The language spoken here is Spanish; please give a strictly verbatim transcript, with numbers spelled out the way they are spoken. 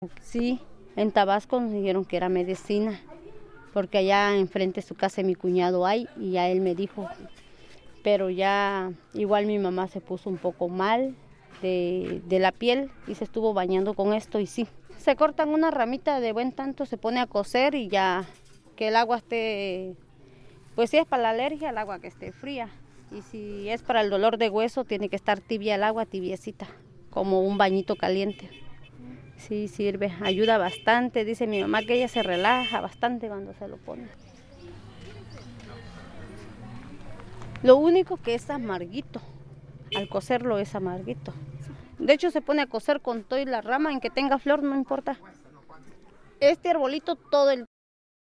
Sí, en Tabasco nos dijeron que era medicina, porque allá enfrente de su casa mi cuñado hay y ya él me dijo, pero ya igual mi mamá se puso un poco mal de, de la piel y se estuvo bañando con esto y sí. Se cortan una ramita de buen tanto, se pone a cocer y ya que el agua esté, pues si es para la alergia, el agua que esté fría. Y si es para el dolor de hueso, tiene que estar tibia el agua, tibiecita, como un bañito caliente. Sí, sirve, ayuda bastante. Dice mi mamá que ella se relaja bastante cuando se lo pone. Lo único que es amarguito, al cocerlo es amarguito. De hecho se pone a cocer con todo y la rama en que tenga flor, no importa. Este arbolito todo el